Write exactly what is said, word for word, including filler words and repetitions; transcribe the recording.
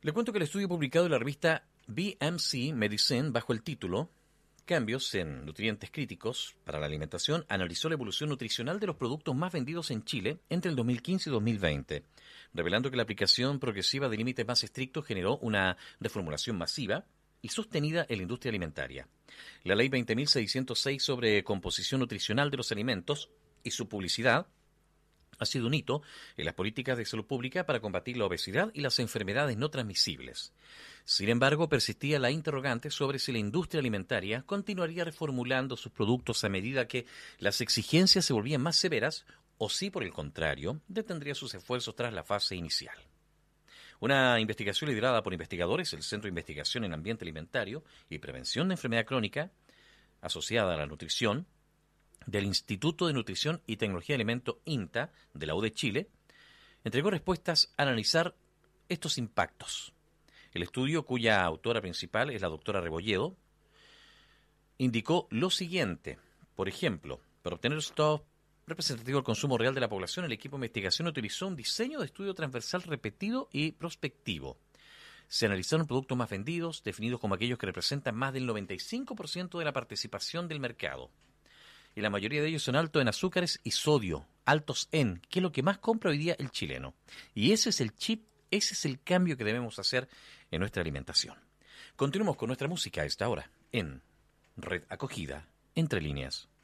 Le cuento que el estudio publicado en la revista B M C Medicine bajo el título Cambios en nutrientes críticos para la alimentación analizó la evolución nutricional de los productos más vendidos en Chile entre el dos mil quince y dos mil veinte, revelando que la aplicación progresiva de límites más estrictos generó una reformulación masiva y sostenida en la industria alimentaria. La Ley veinte mil seiscientos seis sobre composición nutricional de los alimentos y su publicidad ha sido un hito en las políticas de salud pública para combatir la obesidad y las enfermedades no transmisibles. Sin embargo, persistía la interrogante sobre si la industria alimentaria continuaría reformulando sus productos a medida que las exigencias se volvían más severas o si, por el contrario, detendría sus esfuerzos tras la fase inicial. Una investigación liderada por investigadores del Centro de Investigación en Ambiente Alimentario y Prevención de Enfermedad Crónica, asociada a la nutrición, del Instituto de Nutrición y Tecnología de Alimento INTA de la U de Chile, entregó respuestas a analizar estos impactos. El estudio, cuya autora principal es la doctora Rebolledo, indicó lo siguiente. Por ejemplo, para obtener resultados representativos del consumo real de la población, el equipo de investigación utilizó un diseño de estudio transversal repetido y prospectivo. Se analizaron productos más vendidos, definidos como aquellos que representan más del noventa y cinco por ciento de la participación del mercado. Y la mayoría de ellos son altos en azúcares y sodio, altos en, que es lo que más compra hoy día el chileno. Y ese es el chip, ese es el cambio que debemos hacer en nuestra alimentación. Continuemos con nuestra música a esta hora, en Red Acogida, Entre Líneas.